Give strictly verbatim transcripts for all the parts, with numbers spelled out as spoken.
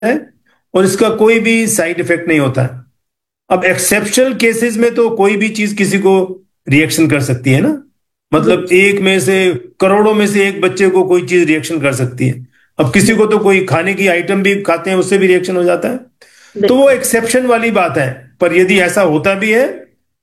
है और इसका कोई भी साइड इफेक्ट नहीं होता है। अब एक्सेप्शनल केसेस में तो कोई भी चीज किसी को रिएक्शन कर सकती है ना। मतलब एक में से करोड़ों में से एक बच्चे को कोई चीज रिएक्शन कर सकती है। अब किसी को तो कोई खाने की आइटम भी खाते हैं उससे भी रिएक्शन हो जाता है। तो वो बिल्कुल। एक्सेप्शन वाली बात है। पर यदि ऐसा होता भी है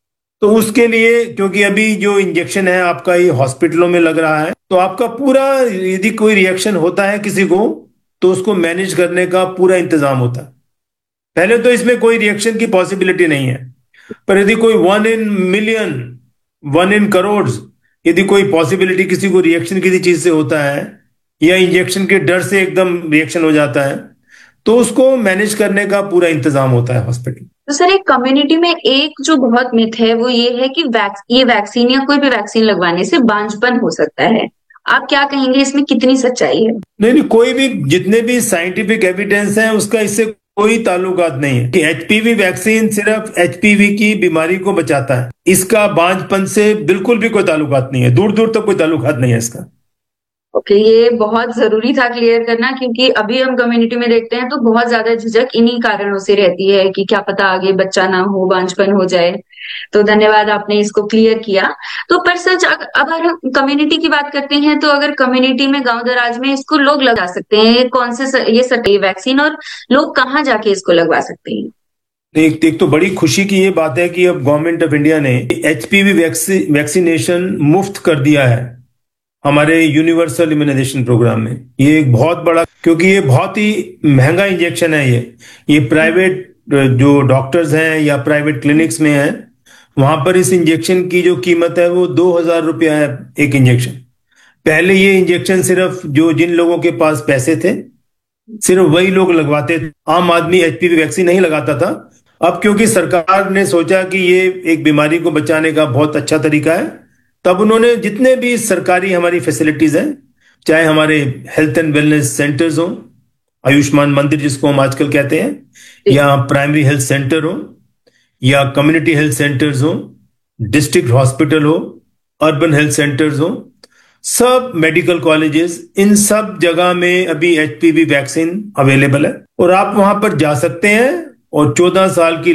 तो उसके लिए, क्योंकि अभी जो इंजेक्शन है आपका ये हॉस्पिटलों में लग रहा है, तो आपका पूरा, यदि कोई रिएक्शन होता है किसी को तो उसको मैनेज करने का पूरा इंतजाम होता है। पहले तो इसमें कोई रिएक्शन की पॉसिबिलिटी नहीं है। पर यदि कोई one in million, one in crore, यदि कोई पॉसिबिलिटी किसी को रिएक्शन किसी चीज से होता है या इंजेक्शन के डर से एकदम रिएक्शन हो जाता है, तो उसको मैनेज करने का पूरा इंतजाम होता है हॉस्पिटल। तो सर एक कम्युनिटी में एक जो बहुत मिथ है वो ये है कि वैक्स ये वैक्सीन या कोई भी वैक्सीन लगवाने से बांझपन हो सकता है। आप क्या कहेंगे इसमें कितनी सच्चाई है? नहीं नहीं, कोई भी, जितने भी साइंटिफिक एविडेंस है उसका इससे कोई ताल्लुकात नहीं है कि एचपीवी वैक्सीन सिर्फ एचपीवी की बीमारी को बचाता है। इसका बांझपन से बिल्कुल भी कोई ताल्लुकात नहीं है, दूर दूर तक कोई ताल्लुकात नहीं है इसका। ओके, ये बहुत जरूरी था क्लियर करना, क्योंकि अभी हम कम्युनिटी में देखते हैं तो बहुत ज्यादा झिझक इन्हीं कारणों से रहती है कि क्या पता आगे बच्चा ना हो, बांझपन हो जाए। तो धन्यवाद, आपने इसको क्लियर किया। तो पर सच अग- अगर हम कम्युनिटी की बात करते हैं तो अगर कम्युनिटी में गांव दराज में इसको लोग लगा सकते हैं, ये कौन से स- ये सर ये वैक्सीन, और लोग कहाँ जाके इसको लगवा सकते हैं? एक एक तो बड़ी खुशी की ये बात है कि अब गवर्नमेंट ऑफ इंडिया ने एचपीवी वैक्सीनेशन मुफ्त कर दिया है हमारे यूनिवर्सल इम्यूनाइजेशन प्रोग्राम में। ये एक बहुत बड़ा, क्योंकि ये बहुत ही महंगा इंजेक्शन है। ये ये प्राइवेट जो डॉक्टर्स हैं या प्राइवेट क्लिनिक्स में हैं, वहां पर इस इंजेक्शन की जो कीमत है वो दो हजार रुपया है एक इंजेक्शन। पहले ये इंजेक्शन सिर्फ जो जिन लोगों के पास पैसे थे सिर्फ वही लोग लगवाते थे, आम आदमी एचपीवी वैक्सीन नहीं लगाता था। अब क्योंकि सरकार ने सोचा कि ये एक बीमारी को बचाने का बहुत अच्छा तरीका है, तब उन्होंने जितने भी सरकारी हमारी फैसिलिटीज हैं, चाहे हमारे हेल्थ एंड वेलनेस सेंटर्स हो, आयुष्मान मंदिर जिसको हम आजकल कहते हैं, या प्राइमरी हेल्थ सेंटर हो, या कम्युनिटी हेल्थ सेंटर्स हो, डिस्ट्रिक्ट हॉस्पिटल हो, अर्बन हेल्थ सेंटर्स हो, सब मेडिकल कॉलेजेस, इन सब जगह में अभी एचपीवी वैक्सीन अवेलेबल है और आप वहां पर जा सकते हैं। और चौदह साल की